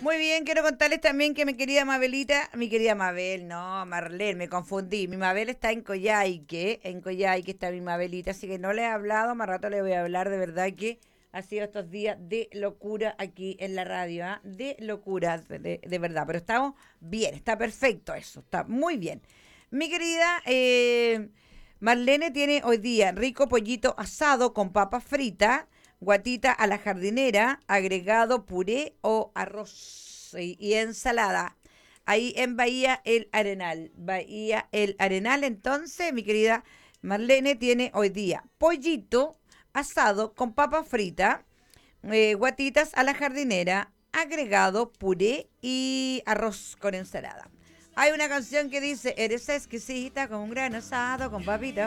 Muy bien, quiero contarles también que mi querida Mabel, no, Marlene, me confundí. Mi Mabel está en Coyhaique está mi Mabelita, así que no le he hablado, más rato le voy a hablar, de verdad que ha sido estos días de locura aquí en la radio, ¿ah? De locura, de verdad, pero estamos bien, está perfecto eso, está muy bien. Mi querida Marlene tiene hoy día rico pollito asado con papa frita, guatita a la jardinera, agregado puré o arroz y ensalada. Ahí en Bahía El Arenal. Bahía El Arenal, entonces, mi querida Marlene tiene hoy día pollito asado con papa frita, guatitas a la jardinera, agregado puré y arroz con ensalada. Hay una canción que dice, eres exquisita con un gran asado, con papita